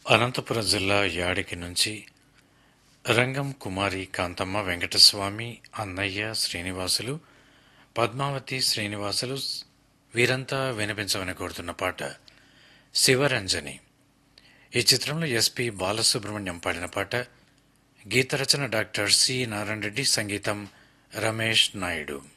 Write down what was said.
అనంతపురం జిల్లా యాడికి నుంచి రంగం కుమారి కాంతమ్మ వెంకటస్వామి అన్నయ్య శ్రీనివాసులు పద్మావతి శ్రీనివాసులు వీరంతా వినిపించమని కోరుతున్న పాట శివరంజని. ఈ చిత్రంలో ఎస్పి బాలసుబ్రహ్మణ్యం పాడిన పాట. గీత రచన డాక్టర్ సి నారాయణ రెడ్డి, సంగీతం రమేష్ నాయుడు.